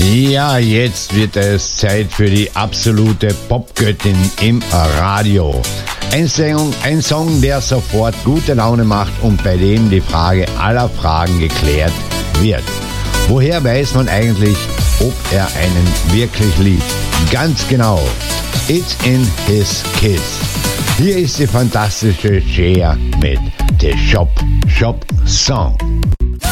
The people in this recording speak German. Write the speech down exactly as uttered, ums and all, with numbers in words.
Ja, jetzt wird es Zeit für die absolute Popgöttin im Radio. Ein Song, ein Song, der sofort gute Laune macht und bei dem die Frage aller Fragen geklärt wird. Woher weiß man eigentlich, ob er einen wirklich liebt? Ganz genau. It's in his kiss. Hier ist die fantastische Cher mit The Shop Shop Song.